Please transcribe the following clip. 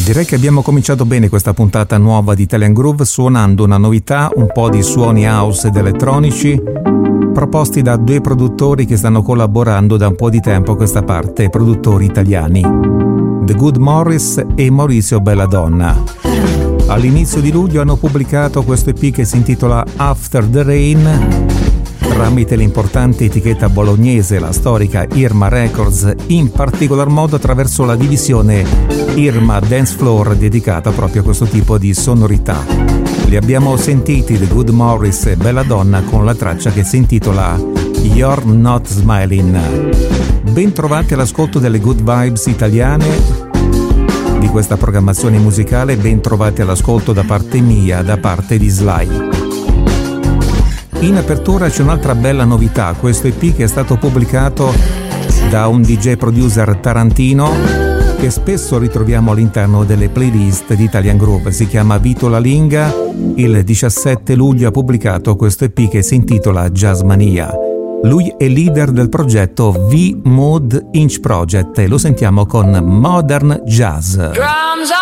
Direi che abbiamo cominciato bene questa puntata nuova di Italian Groove suonando una novità, un po' di suoni house ed elettronici proposti da due produttori che stanno collaborando da un po' di tempo a questa parte, produttori italiani, The Good Morris e Maurizio Belladonna. All'inizio di luglio hanno pubblicato questo EP che si intitola After the Rain tramite l'importante etichetta bolognese, la storica Irma Records, in particolar modo attraverso la divisione Irma Dance Floor dedicata proprio a questo tipo di sonorità. Li abbiamo sentiti The Good Morris e Belladonna con la traccia che si intitola You're Not Smiling. Ben trovati all'ascolto delle Good Vibes italiane di questa programmazione musicale, ben trovati all'ascolto da parte mia, da parte di Sly. In apertura c'è un'altra bella novità, questo EP che è stato pubblicato da un DJ producer tarantino che spesso ritroviamo all'interno delle playlist di Italian Groove. Si chiama Vito Lalinga, il 17 luglio ha pubblicato questo EP che si intitola Jazzmania. Lui è leader del progetto V-Mood Inch Project e lo sentiamo con Modern Jazz. Drums